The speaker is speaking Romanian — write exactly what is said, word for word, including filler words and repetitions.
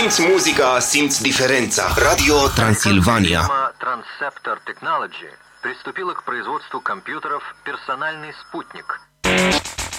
Simți muzica, simți diferența. Radio Transilvania. Transceptor Technology приступила к производству компьютеров «Персональный спутник».